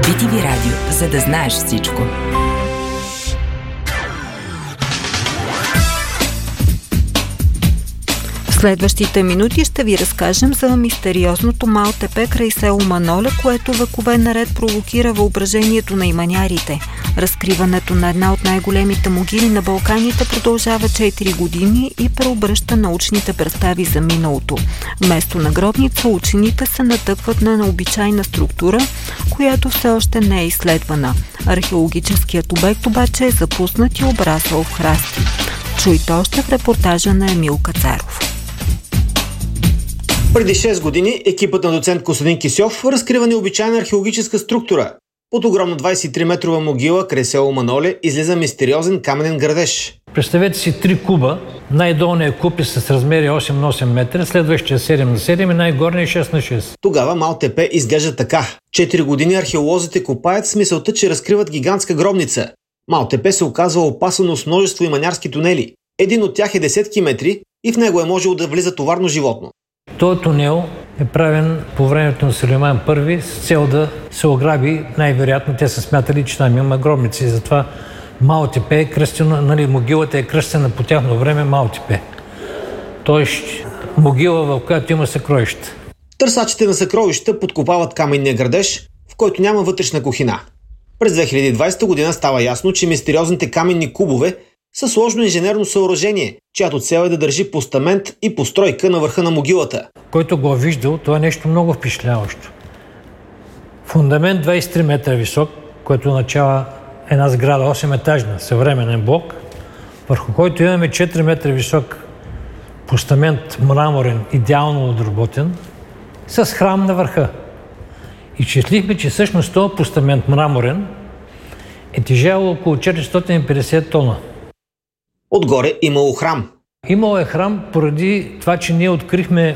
BTV Радио, за да знаеш всичко. В следващите минути ще ви разкажем за мистериозното МАЛ-ТП край село Маноле, което векове наред провокира въображението на иманярите. Разкриването на една от най-големите могили на Балканите продължава 4 години и преобръща научните представи за миналото. Вместо на гробница, учените се натъкват на необичайна структура, която все още не е изследвана. Археологическият обект обаче е запуснат и обрасъл в храсти. Чуйте още в репортажа на Емил Кацаров. Преди 6 години екипът на доцент Костадин Кисьов разкрива необичайна археологическа структура. Под огромна 23-метрова могила край село Маноле излиза мистериозен каменен градеж. Представете си 3 куба. Най-долният куб е с размери 8 на 8 метра, следващия 7 на 7 и най-горният 6 на 6. Тогава МАЛ-ТП изглежда така. 4 години археолозите копаят с мисълта, че разкриват гигантска гробница. МАЛ-ТП се оказва опасано с множество иманярски тунели. Един от тях е десетки метри и в него е можело да влиза товарно животно. Този тунел е правен по времето на Сулейман I с цел да се ограби. Най-вероятно те са смятали, че там има гробници. Затова МАЛ-ТП е кръстена, могилата е кръстена по тяхно време МАЛ-ТП. Тоест могила, в която има съкровища. Търсачите на съкровища подкопават каменния градеж, в който няма вътрешна кухина. През 2020 година става ясно, че мистериозните каменни кубове са сложно инженерно съоръжение, чиято цел е да държи постамент и постройка на върха на могилата. Който го е виждал, това е нещо много впечатляващо. Фундамент 23 метра висок, който означава една сграда 8-етажна, съвременен блок, върху който имаме 4 метра висок постамент мраморен, идеално отработен, с храм на върха. И числихме, че всъщност този постамент мраморен е тежал около 450 тона. Отгоре имало храм. Имало е храм поради това, че ние открихме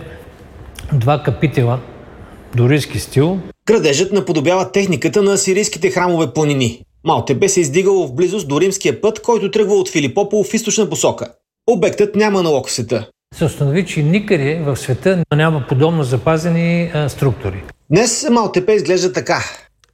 2 капитела дорийски стил. Градежът наподобява техниката на асирийските храмове планини. МАЛ-ТП се издигало в близост до римския път, който тръгва от Филипопол в източна посока. Обектът няма аналог в света. Се установи, че никъде в света няма подобно запазени структури. Днес МАЛ-ТП изглежда така.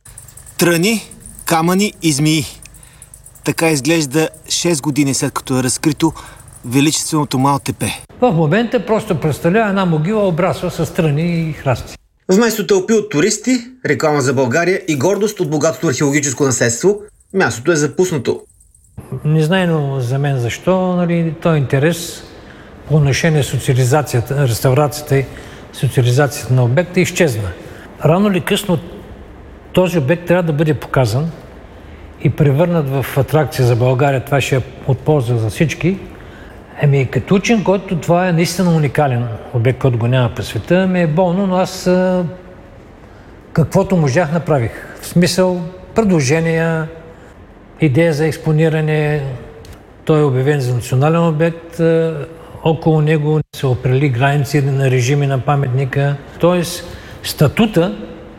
Тръни, камъни и змии. Така изглежда 6 години след като е разкрито величественото МАЛ-ТП. В момента просто представлява една могила, обрасва с тръни и храсти. Вместо тълпи от туристи, реклама за България и гордост от богатото археологическо наследство, мястото е запуснато. Не знайно за мен защо, този интерес по отношение социализацията, реставрацията и социализацията на обекта изчезна. Рано или късно този обект трябва да бъде показан и превърнат в атракция за България. Това ще е от полза за всички. Като учен, който това е наистина уникален обект, който го няма по света, ми е болно, но аз каквото можах направих. В смисъл предложения, идея за експониране. Той е обявен за национален обект. Около него се определи граници на режими на паметника. Тоест статута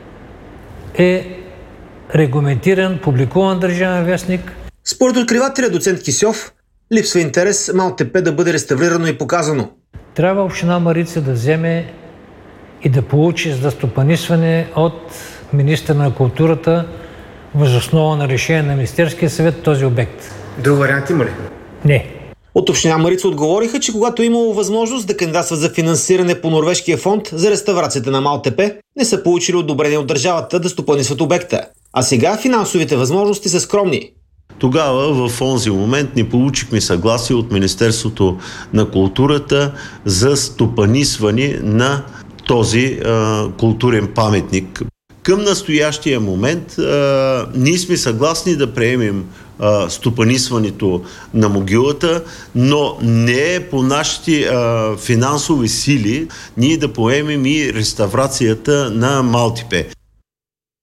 е регламентиран, публикуван държавен вестник. Според откривателя доцент Кисьов, липсва интерес МАЛ-ТП да бъде реставрирано и показано. Трябва община Марица да вземе и да получи за стопанисване от министъра на културата въз основа на решение на Министерския съвет този обект. Друг вариант има ли? Не. От община Марица отговориха, че когато е имало възможност да кандидатстват за финансиране по Норвежкия фонд за реставрацията на МАЛ-ТП, не са получили одобрение от държавата да стопанисват обекта. А сега финансовите възможности са скромни. Тогава в онзи момент ни получихме съгласие от Министерството на културата за стопанисване на този културен паметник. Към настоящия момент ние сме съгласни да приемем стопанисването на могилата, но не е по нашите финансови сили ние да поемем и реставрацията на МАЛ-ТП.